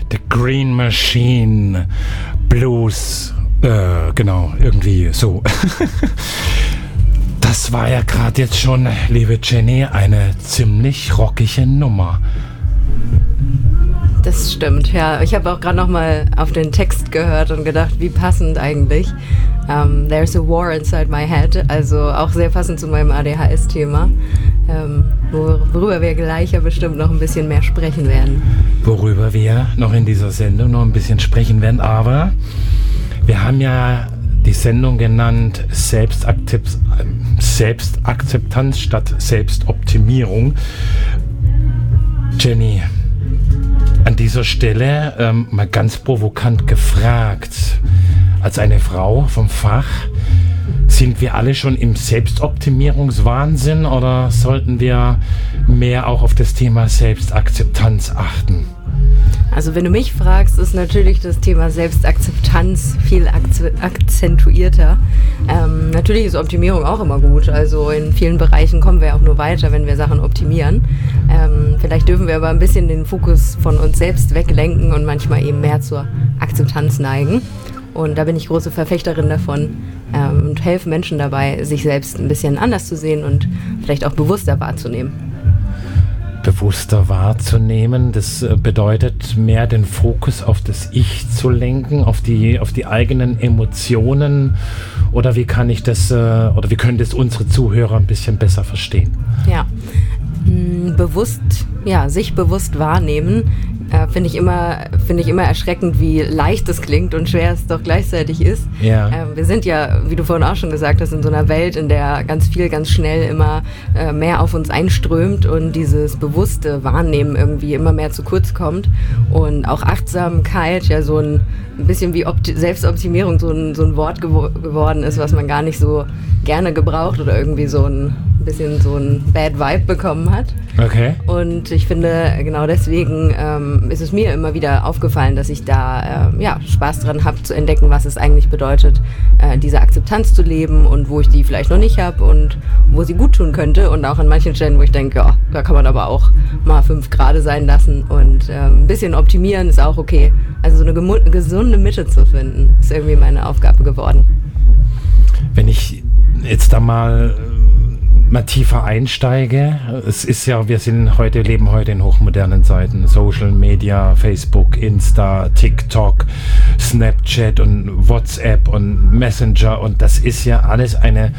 The Green Machine Blues, genau, irgendwie so. Das war ja gerade jetzt schon, liebe Jenny, eine ziemlich rockige Nummer. Das stimmt, ja. Ich habe auch gerade nochmal auf den Text gehört und gedacht, wie passend eigentlich. There's a war inside my head, also auch sehr passend zu meinem ADHS-Thema, worüber wir gleich ja bestimmt noch ein bisschen mehr sprechen werden. Worüber wir noch in dieser Sendung noch ein bisschen sprechen werden, aber wir haben ja die Sendung genannt Selbstakzeptanz statt Selbstoptimierung. Jenny, an dieser Stelle mal ganz provokant gefragt, als eine Frau vom Fach, sind wir alle schon im Selbstoptimierungswahnsinn oder sollten wir mehr auch auf das Thema Selbstakzeptanz achten? Also wenn du mich fragst, ist natürlich das Thema Selbstakzeptanz viel akzentuierter. Natürlich ist Optimierung auch immer gut. Also in vielen Bereichen kommen wir auch nur weiter, wenn wir Sachen optimieren. Vielleicht dürfen wir aber ein bisschen den Fokus von uns selbst weglenken und manchmal eben mehr zur Akzeptanz neigen. Und da bin ich große Verfechterin davon und helfe Menschen dabei, sich selbst ein bisschen anders zu sehen und vielleicht auch bewusster wahrzunehmen. Bewusster wahrzunehmen, das bedeutet mehr den Fokus auf das Ich zu lenken, auf die eigenen Emotionen, oder wie kann ich das, oder wie können das unsere Zuhörer ein bisschen besser verstehen? Ja, sich bewusst wahrnehmen, finde ich immer erschreckend, wie leicht es klingt und schwer es doch gleichzeitig ist. Ja. Wir sind ja, wie du vorhin auch schon gesagt hast, in so einer Welt, in der ganz viel, ganz schnell immer mehr auf uns einströmt und dieses bewusste Wahrnehmen irgendwie immer mehr zu kurz kommt. Und auch Achtsamkeit ja so ein bisschen wie Selbstoptimierung so ein Wort geworden ist, was man gar nicht so gerne gebraucht oder irgendwie so ein bisschen so ein Bad Vibe bekommen hat. Okay. Und ich finde, genau deswegen ist es mir immer wieder aufgefallen, dass ich da Spaß dran habe, zu entdecken, was es eigentlich bedeutet, diese Akzeptanz zu leben und wo ich die vielleicht noch nicht habe und wo sie gut tun könnte. Und auch an manchen Stellen, wo ich denke, ja, da kann man aber auch mal 5 Grad sein lassen und ein bisschen optimieren ist auch okay. Also so eine gesunde Mitte zu finden, ist irgendwie meine Aufgabe geworden. Wenn ich jetzt da mal tiefer einsteige, es ist ja, wir leben heute in hochmodernen Zeiten, Social Media, Facebook, Insta, TikTok, Snapchat und WhatsApp und Messenger, und das ist ja alles eine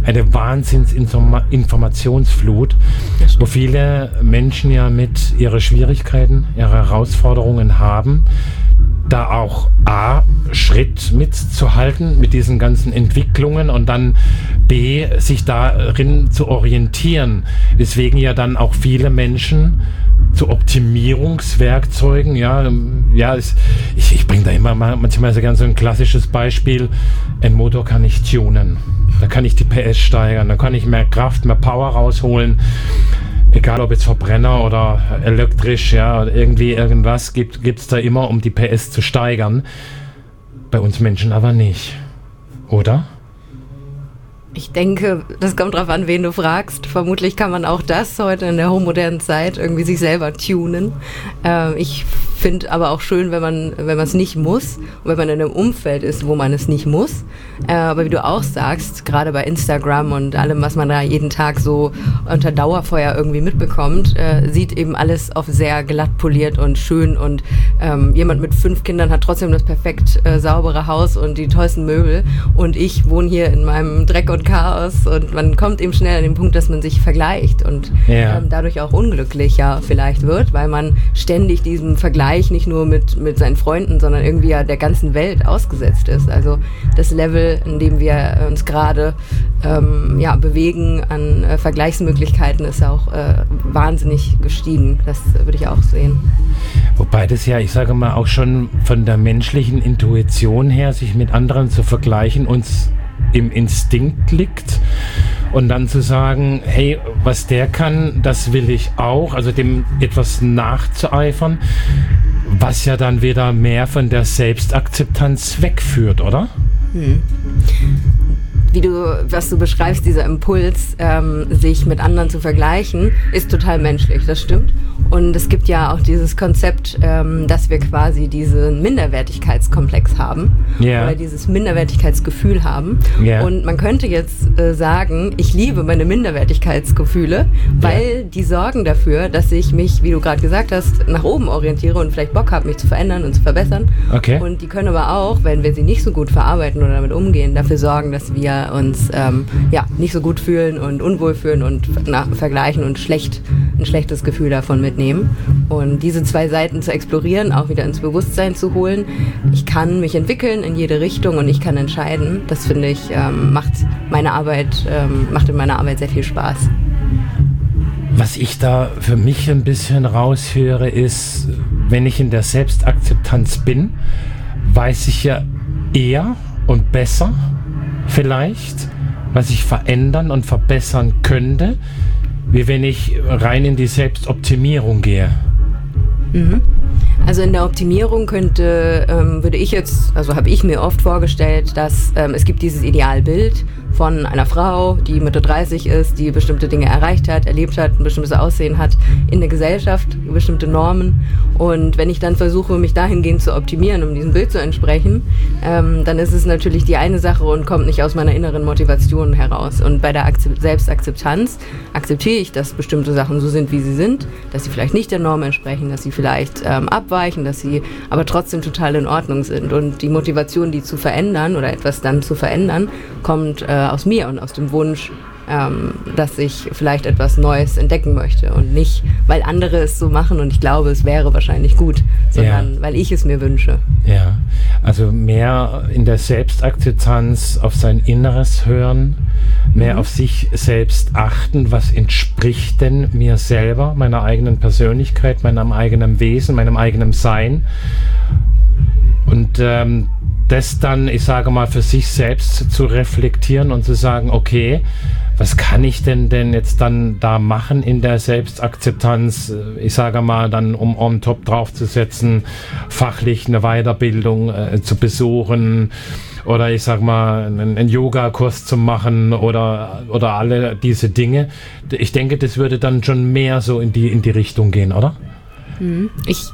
Wahnsinnsinformationsflut, wo viele Menschen ja mit ihre Schwierigkeiten, ihre Herausforderungen haben, da auch Schritt mitzuhalten mit diesen ganzen Entwicklungen und dann B, sich darin zu orientieren, weswegen ja dann auch viele Menschen zu Optimierungswerkzeugen, ich bringe da immer manchmal so ganz so ein klassisches Beispiel, ein Motor kann ich tunen, da kann ich die PS steigern, da kann ich mehr Kraft, mehr Power rausholen. Egal ob jetzt Verbrenner oder elektrisch, ja, irgendwas gibt's da immer, um die PS zu steigern. Bei uns Menschen aber nicht. Oder? Ich denke, das kommt drauf an, wen du fragst. Vermutlich kann man auch das heute in der hochmodernen Zeit irgendwie sich selber tunen. Ich finde aber auch schön, wenn man es nicht muss und wenn man in einem Umfeld ist, wo man es nicht muss. Aber wie du auch sagst, gerade bei Instagram und allem, was man da jeden Tag so unter Dauerfeuer irgendwie mitbekommt, sieht eben alles auf sehr glatt poliert und schön, und jemand mit 5 Kindern hat trotzdem das perfekt saubere Haus und die tollsten Möbel, und ich wohne hier in meinem Dreck und Chaos, und man kommt eben schnell an den Punkt, dass man sich vergleicht und dadurch auch unglücklicher vielleicht wird, weil man ständig diesem Vergleich nicht nur mit seinen Freunden, sondern irgendwie ja der ganzen Welt ausgesetzt ist. Also das Level, in dem wir uns gerade bewegen an Vergleichsmöglichkeiten, ist auch wahnsinnig gestiegen. Das würde ich auch sehen. Wobei das ja, ich sage mal, auch schon von der menschlichen Intuition her, sich mit anderen zu vergleichen, uns im Instinkt liegt, und dann zu sagen, hey, was der kann, das will ich auch, also dem etwas nachzueifern, was ja dann wieder mehr von der Selbstakzeptanz wegführt, oder? was du beschreibst, dieser Impuls, sich mit anderen zu vergleichen, ist total menschlich, das stimmt. Und es gibt ja auch dieses Konzept, dass wir quasi diesen Minderwertigkeitskomplex haben oder dieses Minderwertigkeitsgefühl haben. Und man könnte jetzt sagen, ich liebe meine Minderwertigkeitsgefühle, weil die sorgen dafür, dass ich mich, wie du gerade gesagt hast, nach oben orientiere und vielleicht Bock habe, mich zu verändern und zu verbessern. Okay. Und die können aber auch, wenn wir sie nicht so gut verarbeiten oder damit umgehen, dafür sorgen, dass wir uns nicht so gut fühlen und unwohl fühlen und vergleichen und ein schlechtes Gefühl davon mitnehmen. Und diese zwei Seiten zu explorieren, auch wieder ins Bewusstsein zu holen. Ich kann mich entwickeln in jede Richtung und ich kann entscheiden. Das finde ich, macht in meiner Arbeit sehr viel Spaß. Was ich da für mich ein bisschen raushöre, ist, wenn ich in der Selbstakzeptanz bin, weiß ich ja eher und besser vielleicht, was ich verändern und verbessern könnte, wie wenn ich rein in die Selbstoptimierung gehe. Mhm. Also in der Optimierung habe ich mir oft vorgestellt, dass es gibt dieses Idealbild von einer Frau, die Mitte 30 ist, die bestimmte Dinge erreicht hat, erlebt hat, ein bestimmtes Aussehen hat in der Gesellschaft, bestimmte Normen. Und wenn ich dann versuche, mich dahingehend zu optimieren, um diesem Bild zu entsprechen, dann ist es natürlich die eine Sache und kommt nicht aus meiner inneren Motivation heraus. Und bei der Selbstakzeptanz akzeptiere ich, dass bestimmte Sachen so sind, wie sie sind, dass sie vielleicht nicht der Norm entsprechen, dass sie vielleicht abweichen, dass sie aber trotzdem total in Ordnung sind. Und die Motivation, die zu verändern oder etwas dann zu verändern, kommt aus mir und aus dem Wunsch, dass ich vielleicht etwas Neues entdecken möchte und nicht, weil andere es so machen und ich glaube, es wäre wahrscheinlich gut, sondern weil ich es mir wünsche. Ja, also mehr in der Selbstakzeptanz auf sein Inneres hören, mehr auf sich selbst achten, was entspricht denn mir selber, meiner eigenen Persönlichkeit, meinem eigenen Wesen, meinem eigenen Sein und das dann, ich sage mal, für sich selbst zu reflektieren und zu sagen, okay, was kann ich denn jetzt dann da machen in der Selbstakzeptanz? Ich sage mal, dann um on top draufzusetzen, fachlich eine Weiterbildung zu besuchen oder ich sage mal, einen Yoga-Kurs zu machen oder alle diese Dinge. Ich denke, das würde dann schon mehr so in die Richtung gehen, oder? Ich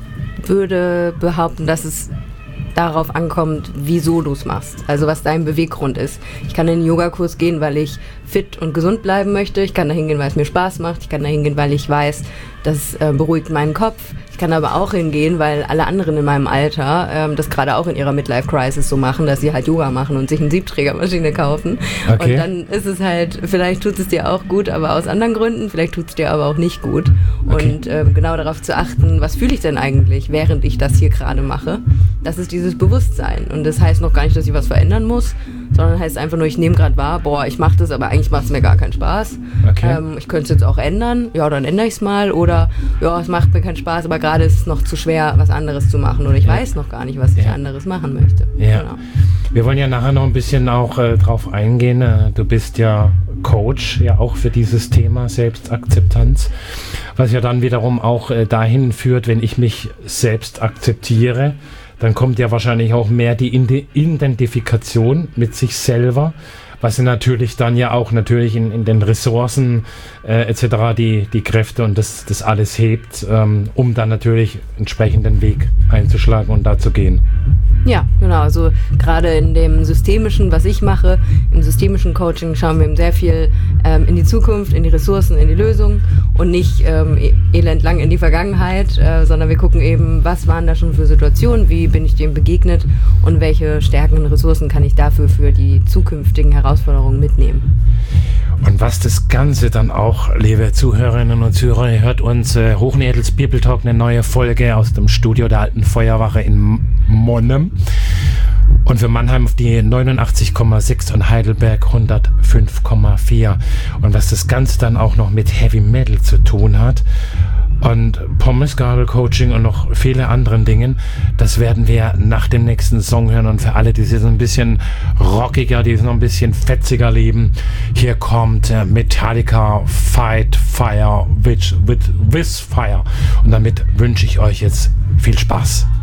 würde behaupten, dass es darauf ankommt, wieso du es machst. Also was dein Beweggrund ist. Ich kann in den Yogakurs gehen, weil ich fit und gesund bleiben möchte. Ich kann da hingehen, weil es mir Spaß macht. Ich kann da hingehen, weil ich weiß, das beruhigt meinen Kopf. Ich kann aber auch hingehen, weil alle anderen in meinem Alter das gerade auch in ihrer Midlife-Crisis so machen, dass sie halt Yoga machen und sich eine Siebträgermaschine kaufen. Okay. Und dann ist es halt, vielleicht tut es dir auch gut, aber aus anderen Gründen, vielleicht tut es dir aber auch nicht gut. Okay. Und genau darauf zu achten, was fühle ich denn eigentlich, während ich das hier gerade mache, das ist dieses Bewusstsein. Und das heißt noch gar nicht, dass ich was verändern muss, sondern heißt einfach nur, ich nehme gerade wahr, ich mache das, aber eigentlich macht es mir gar keinen Spaß. Okay. Ich könnte es jetzt auch ändern, ja, dann ändere ich es mal oder ja, es macht mir keinen Spaß, aber gerade ist es noch zu schwer, was anderes zu machen oder ich weiß noch gar nicht, was ich anderes machen möchte. Ja. Genau. Wir wollen ja nachher noch ein bisschen auch drauf eingehen. Du bist ja Coach, ja auch für dieses Thema Selbstakzeptanz, was ja dann wiederum auch dahin führt, wenn ich mich selbst akzeptiere, dann kommt ja wahrscheinlich auch mehr die Identifikation mit sich selber, was natürlich dann ja auch natürlich in den Ressourcen etc. die Kräfte und das alles hebt, um dann natürlich entsprechend den Weg einzuschlagen und da zu gehen. Ja, genau. Also gerade in dem Systemischen, was ich mache, im systemischen Coaching schauen wir eben sehr viel in die Zukunft, in die Ressourcen, in die Lösung und nicht elendlang in die Vergangenheit, sondern wir gucken eben, was waren da schon für Situationen, wie bin ich dem begegnet und welche Stärken und Ressourcen kann ich dafür für die zukünftigen Herausforderungen mitnehmen. Und was das Ganze dann auch, liebe Zuhörerinnen und Zuhörer, ihr hört uns Hochnedels People Talk, eine neue Folge aus dem Studio der Alten Feuerwache in Monnem. Und für Mannheim auf die 89,6 und Heidelberg 105,4. Und was das Ganze dann auch noch mit Heavy Metal zu tun hat und Pommesgabel-Coaching und noch viele anderen Dingen, das werden wir nach dem nächsten Song hören. Und für alle, die so ein bisschen rockiger, die so ein bisschen fetziger lieben, hier kommt Metallica Fight Fire with Fire. Und damit wünsche ich euch jetzt viel Spaß.